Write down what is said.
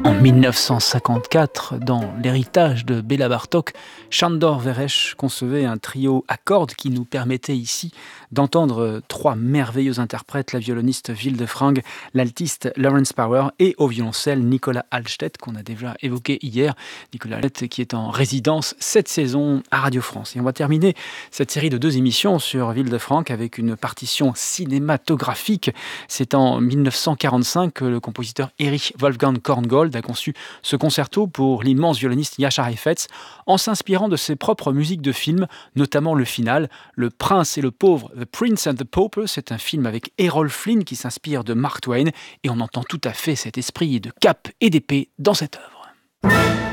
En 1954, dans l'héritage de Béla Bartók, Sándor Veres concevait un trio à cordes qui nous permettait ici d'entendre trois merveilleux interprètes, la violoniste Vilde Frang, l'altiste Lawrence Power et au violoncelle Nicolas Halstedt, qu'on a déjà évoqué hier. Nicolas Halstedt qui est en résidence cette saison à Radio France. Et on va terminer cette série de 2 émissions sur Vilde Frang avec une partition cinématographique. C'est en 1945 que le compositeur Erich Wolfgang Korngold a conçu ce concerto pour l'immense violoniste Jascha Heifetz en s'inspirant de ses propres musiques de films, notamment le final, Le Prince et le Pauvre, The Prince and the Pauper. C'est un film avec Errol Flynn qui s'inspire de Mark Twain et on entend tout à fait cet esprit de cap et d'épée dans cette œuvre.